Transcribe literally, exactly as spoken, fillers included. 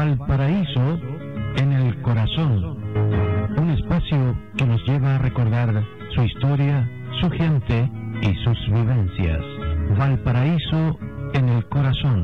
Valparaíso en el corazón, un espacio que nos lleva a recordar su historia, su gente y sus vivencias. Valparaíso en el corazón.